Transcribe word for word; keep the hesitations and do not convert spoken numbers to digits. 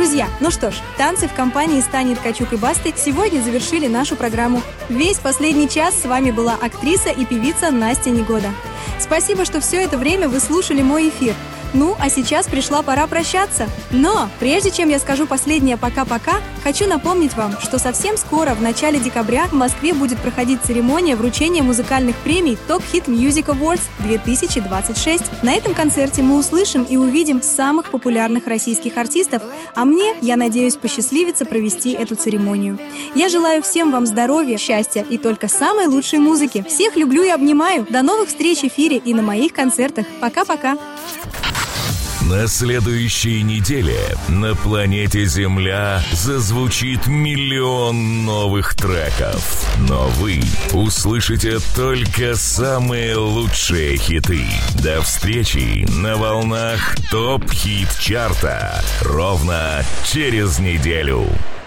Друзья, ну что ж, танцы в компании Стани Ткачук и Басты сегодня завершили нашу программу. Весь последний час с вами была актриса и певица Настя Негода. Спасибо, что все это время вы слушали мой эфир. Ну, а сейчас пришла пора прощаться. Но, прежде чем я скажу последнее «пока-пока», хочу напомнить вам, что совсем скоро, в начале декабря, в Москве будет проходить церемония вручения музыкальных премий Top Hit Music Awards две тысячи двадцать шесть. На этом концерте мы услышим и увидим самых популярных российских артистов, а мне, я надеюсь, посчастливится провести эту церемонию. Я желаю всем вам здоровья, счастья и только самой лучшей музыки. Всех люблю и обнимаю. До новых встреч в эфире и на моих концертах. Пока-пока. На следующей неделе на планете Земля зазвучит миллион новых треков. Но вы услышите только самые лучшие хиты. До встречи на волнах ТОП-хит-чарта ровно через неделю.